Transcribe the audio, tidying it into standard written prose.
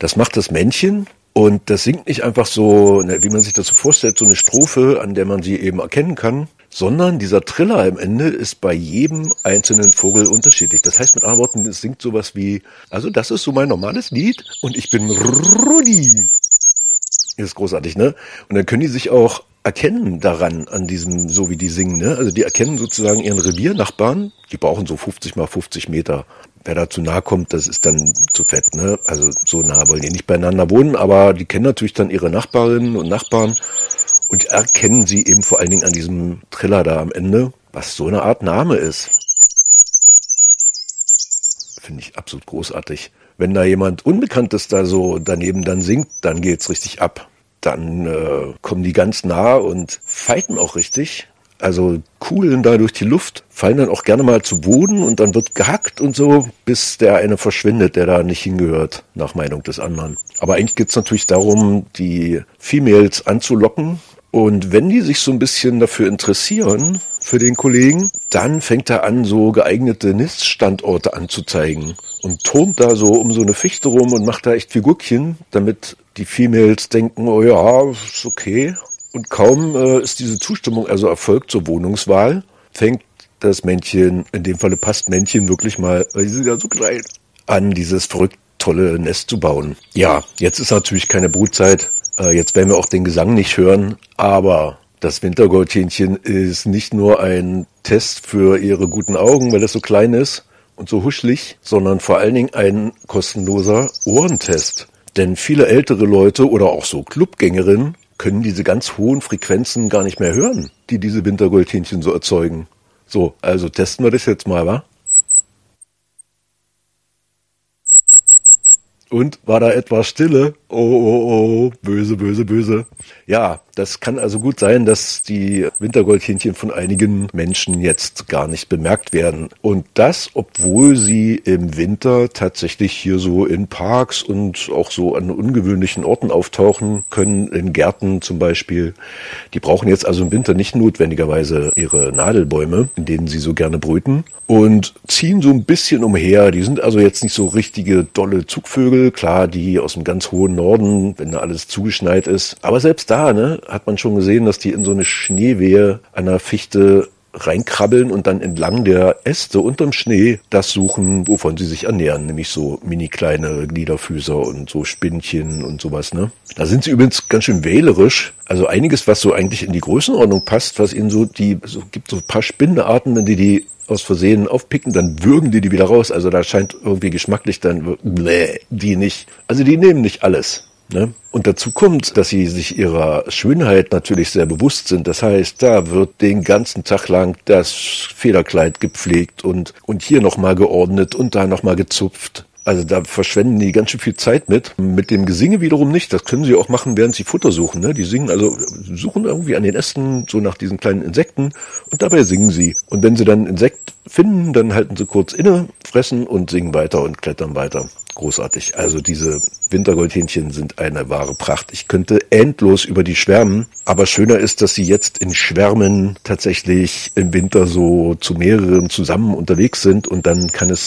Das macht das Männchen und das singt nicht einfach so, wie man sich das so vorstellt, so eine Strophe, an der man sie eben erkennen kann, sondern dieser Triller am Ende ist bei jedem einzelnen Vogel unterschiedlich. Das heißt mit anderen Worten, es singt sowas wie, also das ist so mein normales Lied und ich bin Rudi. Das ist großartig, ne? Und dann können die sich auch erkennen daran, an diesem, so wie die singen, ne? Also die erkennen sozusagen ihren Reviernachbarn, die brauchen so 50 mal 50 Meter. Wer da zu nahe kommt, das ist dann zu fett, ne? Also so nah wollen die nicht beieinander wohnen, aber die kennen natürlich dann ihre Nachbarinnen und Nachbarn und erkennen sie eben vor allen Dingen an diesem Triller da am Ende, was so eine Art Name ist. Finde ich absolut großartig. Wenn da jemand Unbekanntes da so daneben dann singt, dann geht's richtig ab. Dann kommen die ganz nah und fighten auch richtig. Also kugeln da durch die Luft, fallen dann auch gerne mal zu Boden und dann wird gehackt und so, bis der eine verschwindet, der da nicht hingehört, nach Meinung des anderen. Aber eigentlich geht's natürlich darum, die Females anzulocken. Und wenn die sich so ein bisschen dafür interessieren, für den Kollegen, dann fängt er an, so geeignete Niststandorte anzuzeigen und turnt da so um so eine Fichte rum und macht da echt Figurchen, damit die Females denken, oh ja, ist okay. Und kaum ist diese Zustimmung also erfolgt zur Wohnungswahl, fängt das Männchen, in dem Falle passt Männchen wirklich mal, weil sie sind ja so klein, an dieses verrückt tolle Nest zu bauen. Ja, jetzt ist natürlich keine Brutzeit. Jetzt werden wir auch den Gesang nicht hören, aber das Wintergoldhähnchen ist nicht nur ein Test für ihre guten Augen, weil es so klein ist und so huschelig, sondern vor allen Dingen ein kostenloser Ohrentest. Denn viele ältere Leute oder auch so Clubgängerinnen können diese ganz hohen Frequenzen gar nicht mehr hören, die diese Wintergoldhähnchen so erzeugen. So, also testen wir das jetzt mal, wa? Und war da etwas Stille? Oh, böse, böse, böse. Ja, das kann also gut sein, dass die Wintergoldhähnchen von einigen Menschen jetzt gar nicht bemerkt werden. Und das, obwohl sie im Winter tatsächlich hier so in Parks und auch so an ungewöhnlichen Orten auftauchen können, in Gärten zum Beispiel. Die brauchen jetzt also im Winter nicht notwendigerweise ihre Nadelbäume, in denen sie so gerne brüten, und ziehen so ein bisschen umher. Die sind also jetzt nicht so richtige dolle Zugvögel, klar, die aus dem ganz hohen Norden, wenn da alles zugeschneit ist. Aber selbst da, ne, hat man schon gesehen, dass die in so eine Schneewehe an der Fichte reinkrabbeln und dann entlang der Äste unterm Schnee das suchen, wovon sie sich ernähren, nämlich so mini kleine Gliederfüßer und so Spinnchen und sowas, ne. Da sind sie übrigens ganz schön wählerisch, also einiges, was so eigentlich in die Größenordnung passt, was ihnen so gibt so ein paar Spinnearten, wenn die aus Versehen aufpicken, dann würgen die wieder raus, also da scheint irgendwie geschmacklich dann, die nicht, also die nehmen nicht alles. Ne? Und dazu kommt, dass sie sich ihrer Schönheit natürlich sehr bewusst sind. Das heißt, da wird den ganzen Tag lang das Federkleid gepflegt und hier nochmal geordnet und da nochmal gezupft. Also da verschwenden die ganz schön viel Zeit mit dem Gesinge wiederum nicht. Das können sie auch machen, während sie Futter suchen. Ne? Die singen, also suchen irgendwie an den Ästen so nach diesen kleinen Insekten und dabei singen sie. Und wenn sie dann ein Insekt finden, dann halten sie kurz inne, fressen und singen weiter und klettern weiter. Großartig. Also diese Wintergoldhähnchen sind eine wahre Pracht. Ich könnte endlos über die schwärmen, aber schöner ist, dass sie jetzt in Schwärmen tatsächlich im Winter so zu mehreren zusammen unterwegs sind und dann kann es